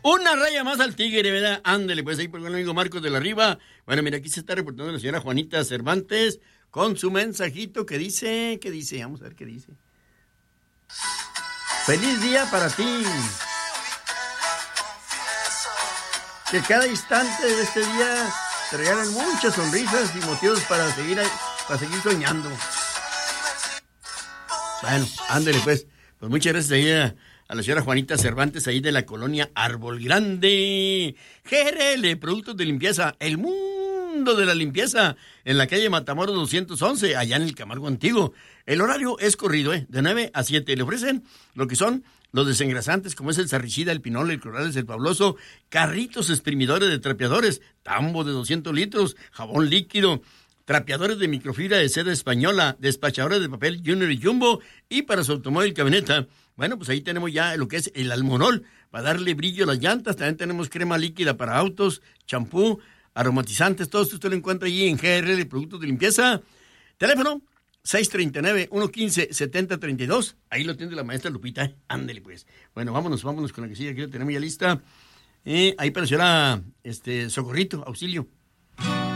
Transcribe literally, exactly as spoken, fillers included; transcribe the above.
Una raya más al tigre, ¿verdad? Ándele, pues ahí por el amigo Marcos de la Riva. Bueno, mira, aquí se está reportando la señora Juanita Cervantes con su mensajito que dice, ¿qué dice? Vamos a ver qué dice. Feliz día para ti. Que cada instante de este día te regalen muchas sonrisas y motivos para seguir, para seguir soñando. Bueno, ándele pues. Pues muchas gracias ahí a, a la señora Juanita Cervantes ahí de la colonia Árbol Grande. G R L, productos de limpieza, el mundo de la limpieza, en la calle Matamoros doscientos once, allá en el Camargo Antiguo. El horario es corrido, ¿eh? De nueve a siete. Le ofrecen lo que son los desengrasantes, como es el sarricida, el pinol, el corrales, el pabloso, carritos exprimidores de trapeadores, tambo de doscientos litros, jabón líquido, trapeadores de microfibra de seda española, despachadores de papel Junior y Jumbo, y para su automóvil camioneta. Bueno, pues ahí tenemos ya lo que es el almonol, para darle brillo a las llantas. También tenemos crema líquida para autos, champú, aromatizantes, todo esto usted lo encuentra allí en G R L, productos de limpieza. Teléfono seis tres nueve, uno uno cinco, siete cero tres dos. Ahí lo tiene la maestra Lupita. ¿eh? Ándele, pues. Bueno, vámonos, vámonos con la que sigue. Aquí la tenemos ya lista. Eh, ahí para la señora este, Socorrito, auxilio.